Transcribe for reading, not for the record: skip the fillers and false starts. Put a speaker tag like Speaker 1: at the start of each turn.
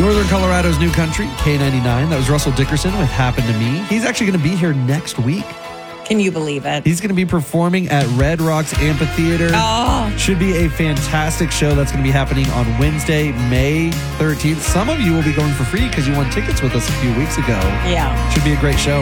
Speaker 1: Northern Colorado's new country, K99. That was Russell Dickerson with Happen to Me. He's actually going to be here next week.
Speaker 2: Can you believe it?
Speaker 1: He's going to be performing at Red Rocks Amphitheater.
Speaker 2: Oh.
Speaker 1: Should be a fantastic show that's going to be happening on Wednesday, May 13th. Some of you will be going for free because you won tickets with us a few weeks ago.
Speaker 2: Yeah.
Speaker 1: Should be a great show.